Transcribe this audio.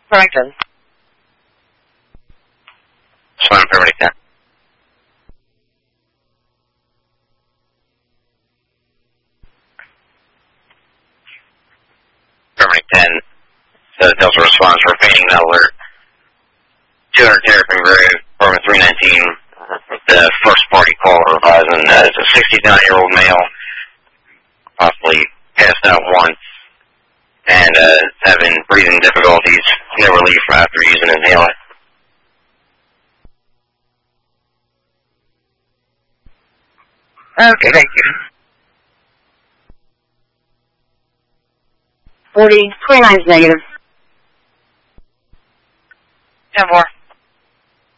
Farmington. Swan Permanent 10. Permanent 10. The Delta response for feigning that alert. 200 Terrapin Grove, Department 319. The first party caller advising it's a 69-year-old male, possibly passed out once, and having breathing difficulties, no relief after using an inhaler. Okay, thank you. 29 is negative. 10-4.